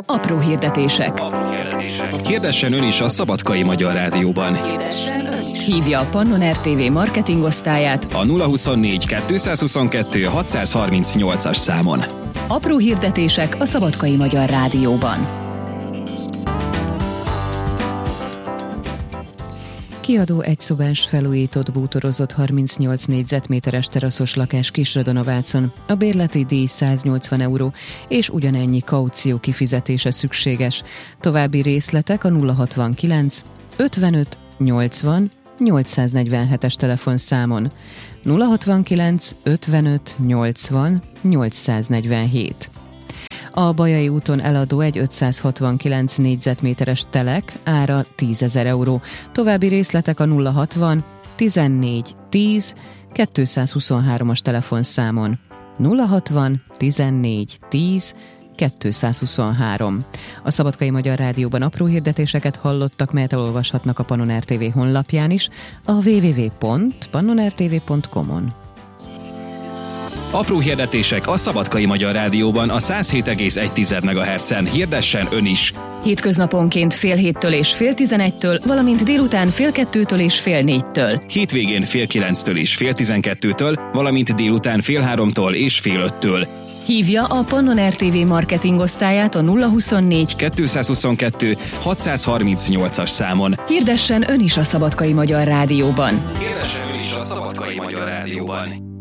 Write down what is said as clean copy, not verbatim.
Apró hirdetések. Hirdessen ön is a Szabadkai Magyar Rádióban. Hívja a Pannon RTV marketingosztályát A 024 222 638-as számon. Apró hirdetések a Szabadkai Magyar Rádióban. Kiadó egyszobás felújított bútorozott 38 négyzetméteres teraszos lakás Kisradonovácon. A bérleti díj 180 euró, és ugyanennyi kaució kifizetése szükséges. További részletek a 069 55 80 847-es telefonszámon. 069 55 80 847. A Bajai úton eladó egy 569 négyzetméteres telek, ára 10 000 euró. További részletek a 060 14 10 223-as telefonszámon. 060 14 10 223. A Szabadkai Magyar Rádióban apró hirdetéseket hallottak, melyet elolvashatnak a Pannon RTV honlapján is, a www.pannonrtv.com-on. Apró hirdetések a Szabadkai Magyar Rádióban a 107,1 MHz-en. Hirdessen ön is! Hétköznaponként fél héttől és fél 11-től, valamint délután fél 2-től és fél 4-től. Hétvégén fél 9-től és fél 12-től, valamint délután fél 3-tól és fél 5-től. Hívja a Pannon RTV marketingosztályát a 024 222 638-as számon. Hirdessen ön is a Szabadkai Magyar Rádióban. Hirdessen ön is a Szabadkai Magyar Rádióban.